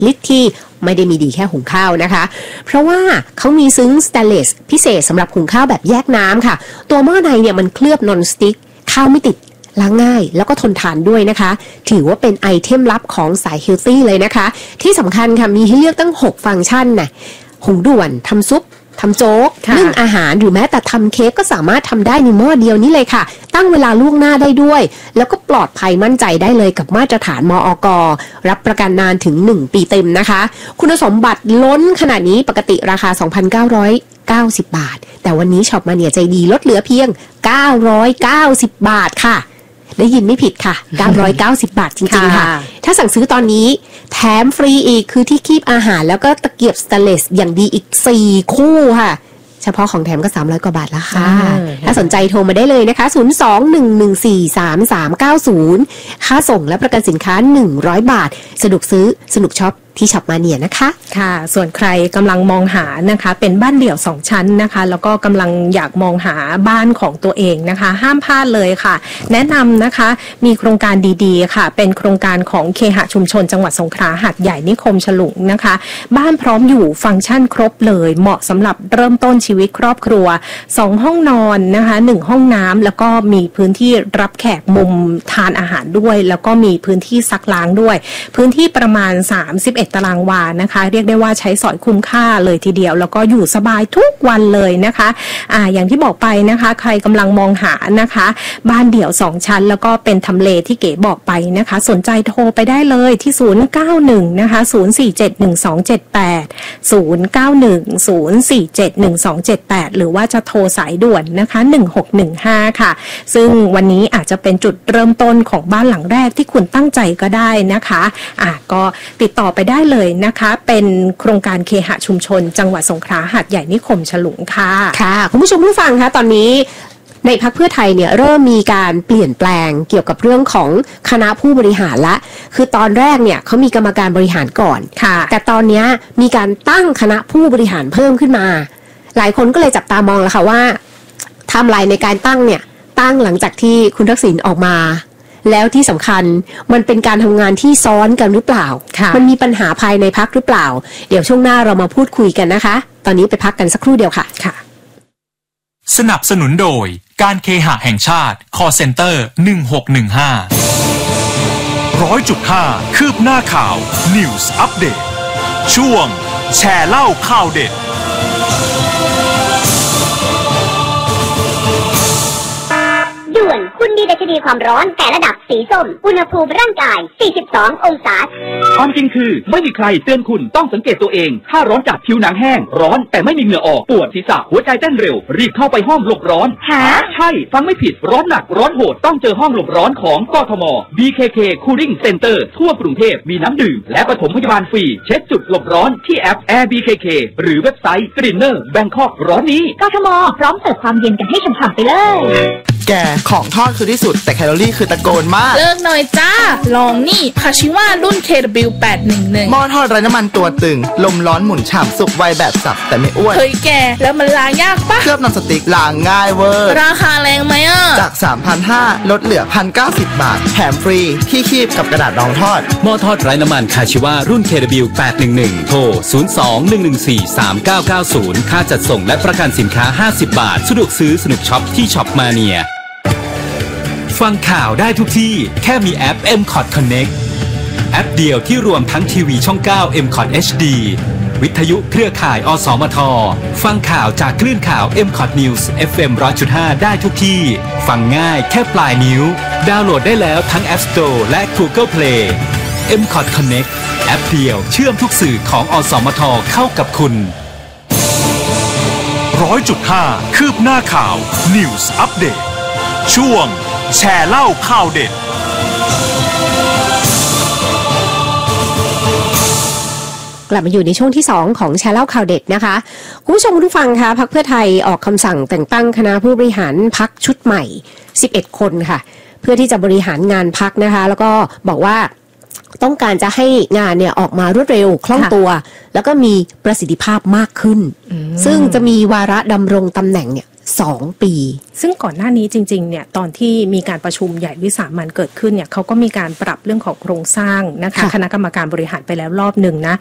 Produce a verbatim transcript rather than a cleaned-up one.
ลิตรที่ไม่ได้มีดีแค่หุงข้าวนะคะเพราะว่าเขามีซึ้งสแตนเลสพิเศษสำหรับหุงข้าวแบบแยกน้ำค่ะตัวหม้อในเนี่ยมันเคลือบนอนสติ๊กข้าวไม่ติดล้างง่ายแล้วก็ทนทานด้วยนะคะถือว่าเป็นไอเทมลับของสายเฮลตี้เลยนะคะที่สำคัญค่ะมีให้เลือกตั้งหกฟังก์ชันนะหุงด่วนทำซุปทำโจ๊กนึ่งอาหารหรือแม้แต่ทำเค้กก็สามารถทำได้ในหม้อเดียวนี้เลยค่ะตั้งเวลาล่วงหน้าได้ด้วยแล้วก็ปลอดภัยมั่นใจได้เลยกับมาตรฐานมอก.รับประกันนานถึงหนึ่งปีเต็มนะคะคุณสมบัติล้นขนาดนี้ปกติราคา สองพันเก้าร้อยเก้าสิบ บาทแต่วันนี้ช็อปมาเนี่ยใจดีลดเหลือเพียงเก้าร้อยเก้าสิบบาทค่ะได้ยินไม่ผิดค่ะเก้าร้อยเก้าสิบบาทจริงๆค่ะถ้าสั่งซื้อตอนนี้แถมฟรีอีกคือที่คีบอาหารแล้วก็ตะเกียบสแตนเลสอย่างดีอีกสี่คู่ค่ะเฉพาะของแถมก็สามร้อยกว่าบาทแล้วค่ะถ้าสนใจโทรมาได้เลยนะคะศูนย์ สอง หนึ่ง หนึ่ง สี่ สาม สาม เก้า ศูนย์ค่าส่งและประกันสินค้าหนึ่งร้อยบาทสนุกซื้อสนุกช็อปที่ช็อปมาเนียนะคะค่ะส่วนใครกำลังมองหานะคะเป็นบ้านเดี่ยวสองชั้นนะคะแล้วก็กำลังอยากมองหาบ้านของตัวเองนะคะห้ามพลาดเลยค่ะแนะนำนะคะมีโครงการดีๆค่ะเป็นโครงการของเคหะชุมชนจังหวัดสงขลาหาดใหญ่นิคมฉลุงนะคะบ้านพร้อมอยู่ฟังก์ชันครบเลยเหมาะสำหรับเริ่มต้นชีวิตครอบครัวสองห้องนอนนะคะหนึ่งห้องน้ำแล้วก็มีพื้นที่รับแขกมุมทานอาหารด้วยแล้วก็มีพื้นที่ซักล้างด้วยพื้นที่ประมาณสามสิบเอ็ดตารางวานะคะเรียกได้ว่าใช้สอยคุ้มค่าเลยทีเดียวแล้วก็อยู่สบายทุกวันเลยนะคะอ่าอย่างที่บอกไปนะคะใครกำลังมองหานะคะบ้านเดี่ยวสองชั้นแล้วก็เป็นทำเลที่เก๋บอกไปนะคะสนใจโทรไปได้เลยที่ศูนย์ เก้า หนึ่งนะคะศูนย์ สี่ เจ็ด หนึ่ง สอง เจ็ด แปด ศูนย์ เก้า หนึ่ง ศูนย์ สี่ เจ็ด หนึ่ง สอง เจ็ด แปดหรือว่าจะโทรสายด่วนนะคะหนึ่งหกหนึ่งห้าค่ะซึ่งวันนี้อาจจะเป็นจุดเริ่มต้นของบ้านหลังแรกที่คุณตั้งใจก็ได้นะคะอ่ะก็ติดต่อไปได้เลยนะคะเป็นโครงการเคหะชุมชนจังหวัดสงขลาหาดใหญ่นิคมฉลุงค่ะค่ะคุณผู้ชมผู้ฟังคะตอนนี้ในพรรคเพื่อไทยเนี่ยเริ่มมีการเปลี่ยนแปลงเกี่ยวกับเรื่องของคณะผู้บริหารละคือตอนแรกเนี่ยเขามีกรรมการบริหารก่อนค่ะแต่ตอนนี้มีการตั้งคณะผู้บริหารเพิ่มขึ้นมาหลายคนก็เลยจับตามองแล้วค่ะว่าไทม์ไลน์ในการตั้งเนี่ยตั้งหลังจากที่คุณทักษิณออกมาแล้วที่สำคัญมันเป็นการทำงานที่ซ้อนกันหรือเปล่ามันมีปัญหาภายในพรรคหรือเปล่าเดี๋ยวช่วงหน้าเรามาพูดคุยกันนะคะตอนนี้ไปพักกันสักครู่เดียวค่ะค่ะสนับสนุนโดยการเคหะแห่งชาติ Call Center หนึ่งหกหนึ่งห้า ร้อยจุดห้า คืบหน้าข่าว News Update ช่วงแชร์เล่าข่าวเด็ดด่วนคุณมีดัชนีความร้อนแต่ระดับสีส้มอุณหภูมิร่างกายสี่สิบสององศาความจริงคือไม่มีใครเตือนคุณต้องสังเกตตัวเองถ้าร้อนจัดผิวหนังแห้งร้อนแต่ไม่มีเหงื่อออกปวดศีรษะหัวใจเต้นเร็วรีบเข้าไปห้องหลบร้อนฮะใช่ฟังไม่ผิดร้อนหนักร้อนโหดต้องเจอห้องหลบร้อนของกทม บี เค เค Cooling Center ทั่วกรุงเทพมีน้ำดื่มและปฐมพยาบาลฟรีเช็ดจุดหลบร้อนที่แอป Air บี เค เค หรือเว็บไซต์ Greener Bangkok ร้อนนี้กทมพร้อมเสิร์ฟความเย็นกันให้ฉ่ำๆไปเลยแกของทอดคือที่สุดแต่แคลอรี่คือตะโกนมากเลิกหน่อยจ้าลองนี่คาชิวะรุ่น เค ดับเบิลยู แปดหนึ่งหนึ่งหม้อทอดไร้น้ำมันตัวตึงลมร้อนหมุนฉ่ำสุกไวแบบสับแต่ไม่อ้วนเฮ้ยแกแล้วมันล้างยากปะเคลือบนอนสติ๊กล้างง่ายเวอร์ราคาแรงไหมอ่ะจาก สามพันห้าร้อย ลดเหลือ หนึ่งพันเก้าสิบ บาทแถมฟรีที่คีบกับกระดาษรองทอดหม้อทอดไร้น้ำมันคาชิวะรุ่น เค ดับเบิลยู แปดหนึ่งหนึ่ง โทรศูนย์ สอง หนึ่ง หนึ่ง สี่ สาม เก้า เก้า ศูนย์ค่าจัดส่งและประกันสินค้าห้าสิบบาทสะดวกซื้อสนุกช็อปที่ช็อปมาเนียฟังข่าวได้ทุกที่แค่มีแอป เอ็ม คอท Connect แอปเดียวที่รวมทั้งทีวีช่อง เก้า เอ็ม คอท เอช ดี วิทยุเครือข่ายอสมทฟังข่าวจากคลื่นข่าว เอ็ม คอท News เอฟ เอ็ม หนึ่งร้อยจุดห้า ได้ทุกที่ฟังง่ายแค่ปลายนิ้วดาวน์โหลดได้แล้วทั้ง App Store และ Google Play เอ็ม คอท Connect แอปเดียวเชื่อมทุกสื่อของอสมทเข้ากับคุณร้อยจุดห้า คืบหน้าข่าว News Update ช่วงแชร์เล่าข่าวเด็ดกลับมาอยู่ในช่วงที่สองของแชร์เล่าข่าวเด็ดนะคะคุณผู้ชมผู้ฟังคะพรรคเพื่อไทยออกคำสั่งแต่งตั้งคณะผู้บริหารพรรคชุดใหม่สิบเอ็ดคนค่ะเพื่อที่จะบริหารงานพรรคนะคะแล้วก็บอกว่าต้องการจะให้งานเนี่ยออกมารวดเร็วคล่องตัวแล้วก็มีประสิทธิภาพมากขึ้นซึ่งจะมีวาระดำรงตำแหน่งเนี่ยสองปีซึ่งก่อนหน้านี้จริงๆเนี่ยตอนที่มีการประชุมใหญ่วิสามัญเกิดขึ้นเนี่ยเขาก็มีการปรับเรื่องของโครงสร้างนะคะคณะกรรมการบริหารไปแล้วรอบหนึ่งนะ